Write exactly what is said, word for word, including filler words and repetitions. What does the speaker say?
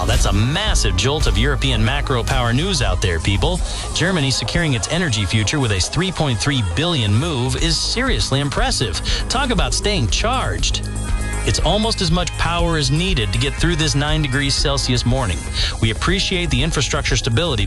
that's a massive jolt of European macro power news out there, people. Germany securing its energy future with a three point three billion dollars move is seriously impressive. Talk about staying charged. It's almost as much power as needed to get through this nine degrees Celsius morning. We appreciate the infrastructure stability,